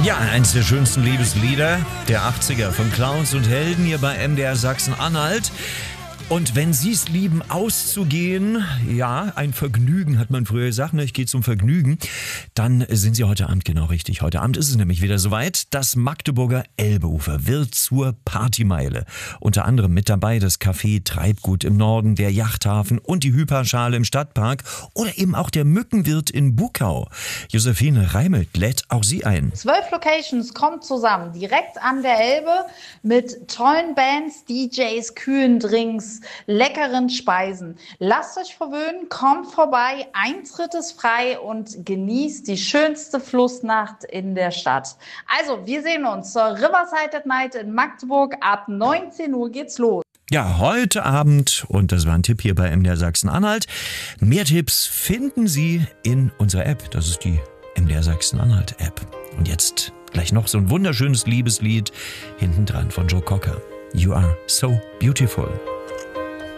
Ja, eins der schönsten Liebeslieder der 80er von Clowns und Helden hier bei MDR Sachsen-Anhalt. Und wenn Sie es lieben, auszugehen, ja, ein Vergnügen, hat man früher gesagt, ne? Ich gehe zum Vergnügen, dann sind Sie heute Abend genau richtig. Heute Abend ist es nämlich wieder soweit. Das Magdeburger Elbeufer wird zur Partymeile. Unter anderem mit dabei das Café Treibgut im Norden, der Yachthafen und die Hyperschale im Stadtpark oder eben auch der Mückenwirt in Buckau. Josephine Reimelt lädt auch Sie ein. 12 Locations kommen zusammen, direkt an der Elbe, mit tollen Bands, DJs, kühlen Drinks, leckeren Speisen. Lasst euch verwöhnen, kommt vorbei, Eintritt ist frei und genießt die schönste Flussnacht in der Stadt. Also, wir sehen uns zur Riverside at Night in Magdeburg. Ab 19 Uhr geht's los. Ja, heute Abend, und das war ein Tipp hier bei MDR Sachsen-Anhalt. Mehr Tipps finden Sie in unserer App. Das ist die MDR Sachsen-Anhalt App. Und jetzt gleich noch so ein wunderschönes Liebeslied hintendran von Joe Cocker. You are so beautiful.